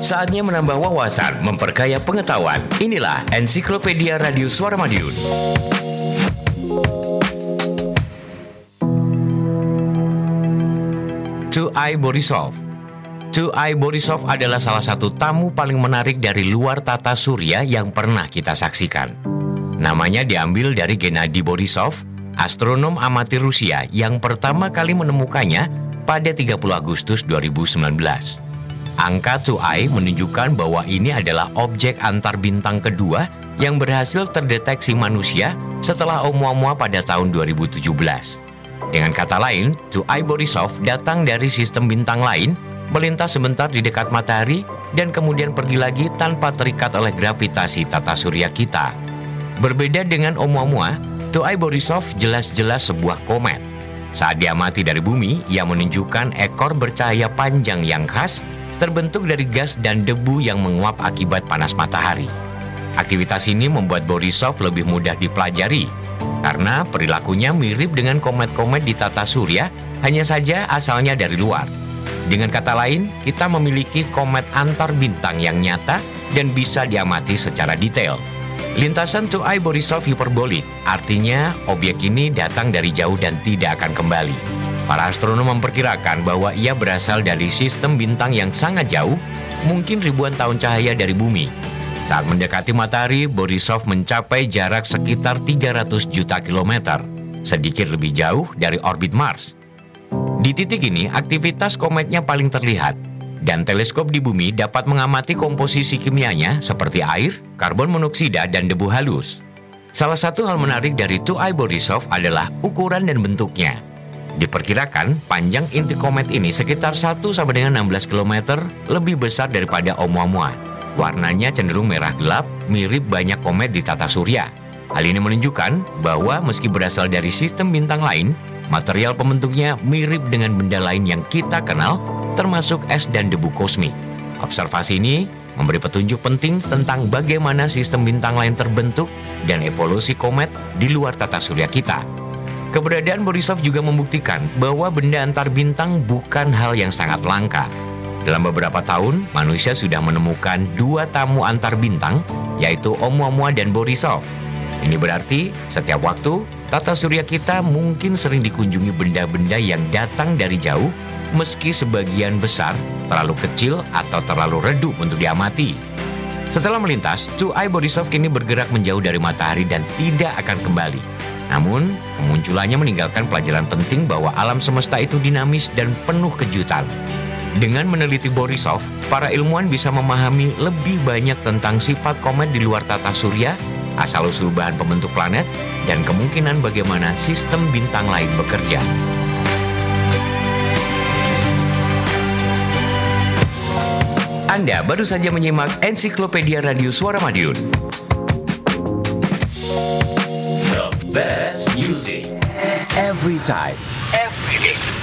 Saatnya menambah wawasan, memperkaya pengetahuan. Inilah Ensiklopedia Radio Suara Madiun. Tuai Borisov. Tuai Borisov adalah salah satu tamu paling menarik dari luar tata surya yang pernah kita saksikan. Namanya diambil dari Gennady Borisov, astronom amatir Rusia yang pertama kali menemukannya pada 30 Agustus 2019. Angka Tuai menunjukkan bahwa ini adalah objek antar bintang kedua yang berhasil terdeteksi manusia setelah Oumuamua pada tahun 2017. Dengan kata lain, Tuai Borisov datang dari sistem bintang lain, melintas sebentar di dekat matahari, dan kemudian pergi lagi tanpa terikat oleh gravitasi tata surya kita. Berbeda dengan Oumuamua, Tuai Borisov jelas-jelas sebuah komet. Saat diamati dari bumi, ia menunjukkan ekor bercahaya panjang yang khas, terbentuk dari gas dan debu yang menguap akibat panas matahari. Aktivitas ini membuat Borisov lebih mudah dipelajari, karena perilakunya mirip dengan komet-komet di tata surya, hanya saja asalnya dari luar. Dengan kata lain, kita memiliki komet antar bintang yang nyata dan bisa diamati secara detail. Lintasan Tuai Borisov hiperbolik, artinya objek ini datang dari jauh dan tidak akan kembali. Para astronom memperkirakan bahwa ia berasal dari sistem bintang yang sangat jauh, mungkin ribuan tahun cahaya dari bumi. Saat mendekati matahari, Borisov mencapai jarak sekitar 300 juta kilometer, sedikit lebih jauh dari orbit Mars. Di titik ini, aktivitas kometnya paling terlihat, dan teleskop di bumi dapat mengamati komposisi kimianya seperti air, karbon monoksida, dan debu halus. Salah satu hal menarik dari Tuai Borisov adalah ukuran dan bentuknya. Diperkirakan panjang inti komet ini sekitar 1 sampai dengan 16 km lebih besar daripada Oumuamua. Warnanya cenderung merah gelap, mirip banyak komet di tata surya. Hal ini menunjukkan bahwa meski berasal dari sistem bintang lain, material pembentuknya mirip dengan benda lain yang kita kenal, termasuk es dan debu kosmik. Observasi ini memberi petunjuk penting tentang bagaimana sistem bintang lain terbentuk dan evolusi komet di luar tata surya kita. Keberadaan Borisov juga membuktikan bahwa benda antar bintang bukan hal yang sangat langka. Dalam beberapa tahun, manusia sudah menemukan 2 tamu antar bintang, yaitu Oumuamua dan Borisov. Ini berarti setiap waktu, tata surya kita mungkin sering dikunjungi benda-benda yang datang dari jauh, meski sebagian besar terlalu kecil atau terlalu redup untuk diamati. Setelah melintas, Tuai Borisov kini bergerak menjauh dari matahari dan tidak akan kembali. Namun, kemunculannya meninggalkan pelajaran penting bahwa alam semesta itu dinamis dan penuh kejutan. Dengan meneliti Borisov, para ilmuwan bisa memahami lebih banyak tentang sifat komet di luar tata surya, asal-usul bahan pembentuk planet, dan kemungkinan bagaimana sistem bintang lain bekerja. Anda baru saja menyimak Ensiklopedia Radio Suara Madiun. Best music every time, every day.